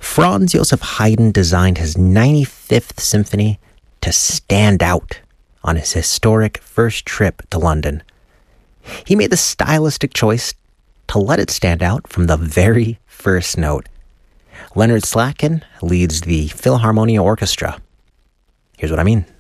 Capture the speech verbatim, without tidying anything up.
Franz Joseph Haydn designed his ninety-fifth symphony to stand out on his historic first trip to London. He made the stylistic choice to let it stand out from the very first note. Leonard Slatkin leads the Philharmonia Orchestra. Here's what I mean.